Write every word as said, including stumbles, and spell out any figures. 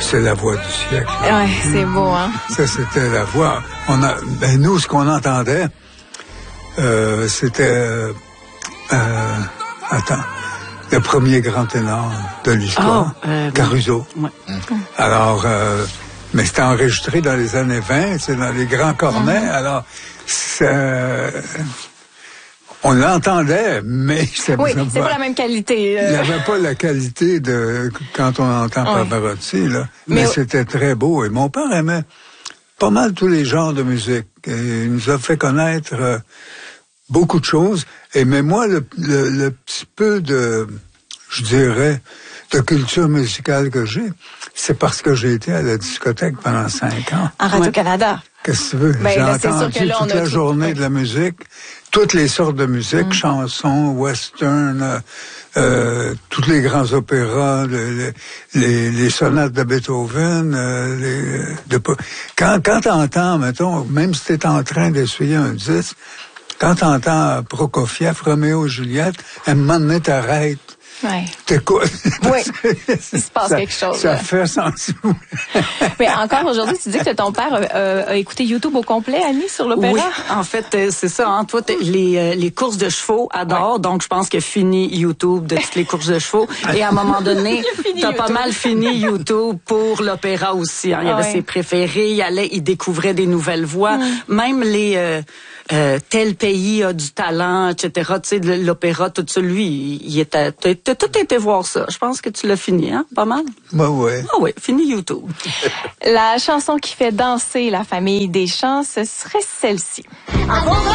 c'est la voix du siècle. Ouais, c'est beau, hein? Ça, c'était la voix. On a, ben nous, ce qu'on entendait, euh, c'était... Euh, euh, attends, le premier grand ténor de l'histoire, oh, euh, Caruso. Ouais. Alors, euh, mais c'était enregistré dans les années vingt, c'est dans les grands cornets, mm-hmm. alors... C'est, on l'entendait, mais c'est oui, c'est pas, pas la même qualité. Euh... Il n'avait pas la qualité de quand on entend oui. Pavarotti, là. Mais, mais c'était très beau. Et mon père aimait pas mal tous les genres de musique. Et il nous a fait connaître euh, beaucoup de choses. Et mais moi, le, le, le petit peu de, je dirais, de culture musicale que j'ai, c'est parce que j'ai été à la discothèque pendant cinq ans. En Radio-Canada. Qu'est-ce que tu veux? Ben, j'ai là, entendu que là, toute la tout... journée ouais. de la musique, toutes les sortes de musique, mm. chansons, western, euh, euh, tous les grands opéras, les, les, les sonates de Beethoven. Euh, les, de, quand quand t'entends, mettons, même si t'es en train d'essuyer un disque, quand t'entends Prokofiev, Roméo et Juliette, à un moment donné, t'arrêtes. Ouais. T'écoutes. Oui, il se passe ça, quelque chose. Ça là. fait sentir. Mais encore aujourd'hui, tu dis que ton père euh, a écouté YouTube au complet, Annie, sur l'opéra? Oui, en fait, c'est ça. Hein, toi, les, euh, les courses de chevaux adorent, ouais. Donc je pense que fini YouTube de toutes les courses de chevaux. Et à un moment donné, t'as pas mal fini YouTube pour l'opéra aussi. Hein. Il y avait ouais. ses préférés, il allait, il découvrait des nouvelles voix. Mm. Même les... Euh, Euh, tel pays a du talent, et cetera. Tu sais, l'opéra, tout ça, lui, il était, t'as, t'as tout été voir ça. Je pense que tu l'as fini, hein? Pas mal? Ben ouais. Ah oui, fini YouTube. La chanson qui fait danser la famille Deschamps, ce serait celle-ci.